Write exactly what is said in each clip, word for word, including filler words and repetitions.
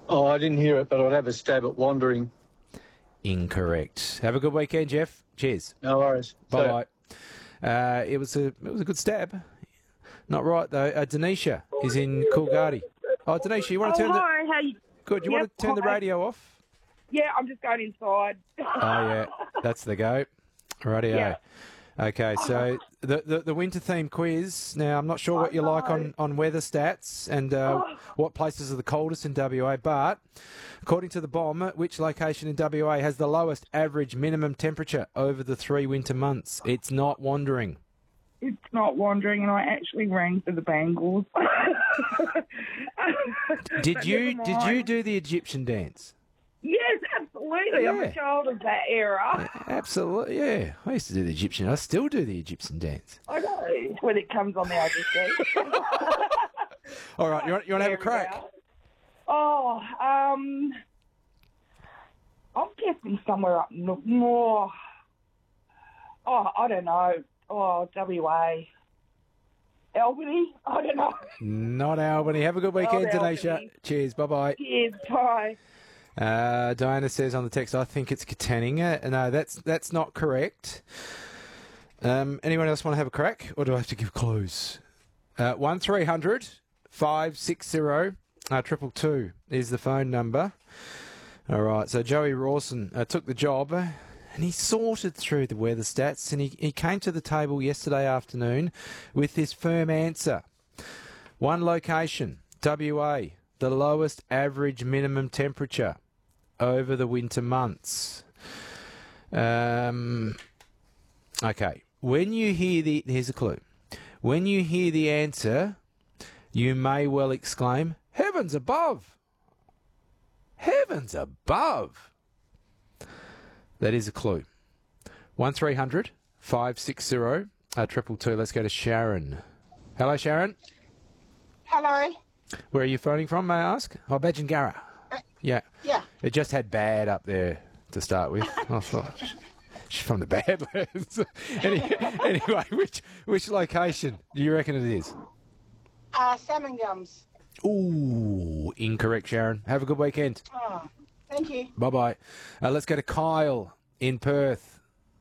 Oh, I didn't hear it, but I'd have a stab at wandering. Incorrect. Have a good weekend, Jeff. Cheers. No worries. Bye bye. Uh, it was a it was a good stab. Not right though. Uh, Denisha is in Coolgardie. Oh, Denisha, you want to Oh, turn the hi. How you? good? You Yep, want to turn the hi. radio off? Yeah, I'm just going inside. Oh yeah, that's the go. Radio. Yeah. Okay, so the, the the winter theme quiz. Now, I'm not sure what you like on, on weather stats and uh, what places are the coldest in W A, but according to the bomb, which location in W A has the lowest average minimum temperature over the three winter months? It's not wandering. It's not wandering, and I actually rang for the Bangles. Did But you never did you mind. do the Egyptian dance? Yes, absolutely. I'm Yeah. a child of that era. Absolutely, yeah. I used to do the Egyptian. I still do the Egyptian dance. I know. When it comes on the I G C. All right, you want, you want to have a crack? Oh, um, I'm guessing somewhere up north. More. Oh, I don't know. Oh, W A. Albany? I don't know. Not Albany. Have a good weekend, Not Denisha. Albany. Cheers. Bye bye. Cheers, bye. Uh, Diana says on the text, I think it's Katanninga. No, that's that's not correct. Um, anyone else want to have a crack, or do I have to give clues? Uh, one three hundred five six zero uh, triple two is the phone number. All right, so Joey Rawson uh, took the job, uh, and he sorted through the weather stats, and he, he came to the table yesterday afternoon with this firm answer. One location, W A, the lowest average minimum temperature over the winter months. Um, okay, when you hear the... Here's a clue. When you hear the answer, you may well exclaim, heavens above! Heavens above! That is a clue. one three hundred five six zero uh, triple two. Let's go to Sharon. Hello, Sharon. Hello. Where are you phoning from, may I ask? Oh, Badgingarra. Yeah. Yeah. It just had bad up there to start with. I thought she's from the Badlands. Any, anyway, which which location do you reckon it is? Uh, salmon gums. Ooh, incorrect, Sharon. Have a good weekend. Oh, thank you. Bye-bye. Uh, let's go to Kyle in Perth.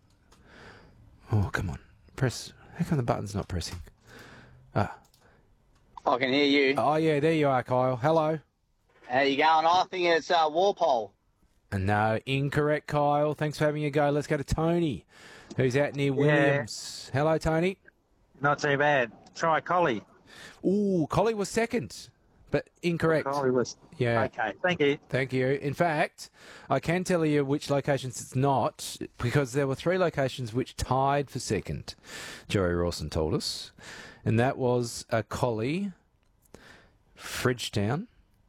Oh, come on. Press. How come the button's not pressing? Ah. I can hear you. Oh, yeah, there you are, Kyle. Hello. How you going? I think it's uh, Walpole. No, incorrect, Kyle. Thanks for having a go. Let's go to Tony, who's out near Williams. Hello, Tony. Not too bad. Try Collie. Ooh, Collie was second, but incorrect. Collie was. Yeah. Okay, thank you. Thank you. In fact, I can tell you which locations it's not, because there were three locations which tied for second, Joey Rawson told us, and that was uh, Collie, Fridgetown,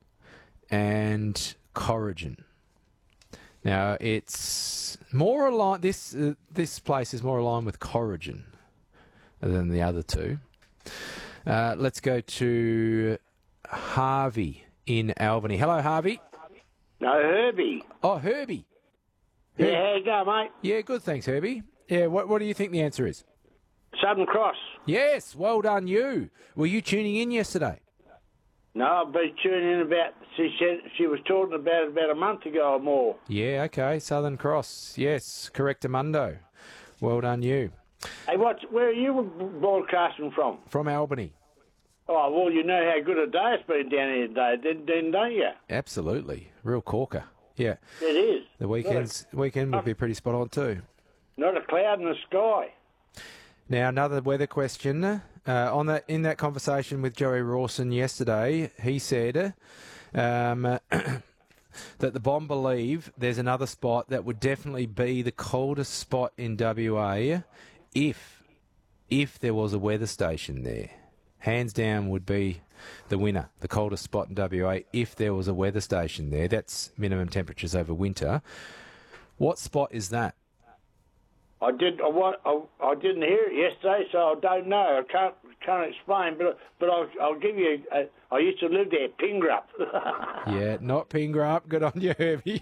and Corrigan. Now, it's more aligned, this, uh, this place is more aligned with Corrigan than the other two. Uh, let's go to Harvey in Albany. Hello, Harvey. No, Herbie. Oh, Herbie. Yeah, how you go, mate? Yeah, good, thanks, Herbie. Yeah, what, what do you think the answer is? Southern Cross. Yes, well done, you. Were you tuning in yesterday? No, I've been tuning in about, she said, she was talking about it about a month ago or more. Yeah, okay, Southern Cross. Yes, correctamundo. Well done, you. Hey, what's, where are you broadcasting from? From Albany. Oh, well, you know how good a day it's been down here today, then, then don't you? Absolutely. Real corker. Yeah. It is. The weekends, weekend would be pretty spot on too. Not a cloud in the sky. Now, another weather question. Uh, on that, in that conversation with Joey Rawson yesterday, he said um, that the Bomb believe there's another spot that would definitely be the coldest spot in W A if if there was a weather station there. Hands down would be the winner, the coldest spot in W A if there was a weather station there. That's minimum temperatures over winter. What spot is that? I did. I, wa- I, I didn't hear it yesterday, so I don't know. I can't can't explain, but but I'll, I'll give you. A, I used to live there, Pingrup. Yeah, not Pingrup. Good on you, Herbie.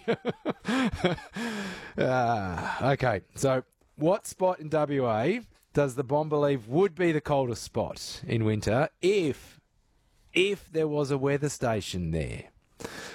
Ah, okay, so what spot in W A does the Bomb believe would be the coldest spot in winter if if there was a weather station there?